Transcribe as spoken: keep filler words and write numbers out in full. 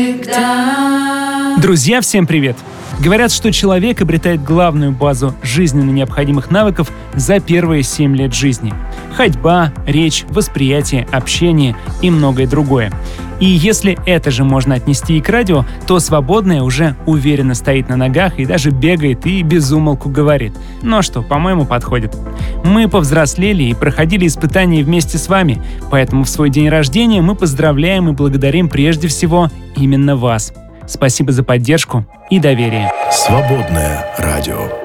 Друзья, всем привет! Говорят, что человек обретает главную базу жизненно необходимых навыков за первые семь лет жизни. Ходьба, речь, восприятие, общение и многое другое. И если это же можно отнести и к радио, то свободное уже уверенно стоит на ногах и даже бегает и без умолку говорит. Ну что, по-моему, подходит. Мы повзрослели и проходили испытания вместе с вами, поэтому в свой день рождения мы поздравляем и благодарим прежде всего именно вас. Спасибо за поддержку и доверие. Свободное радио.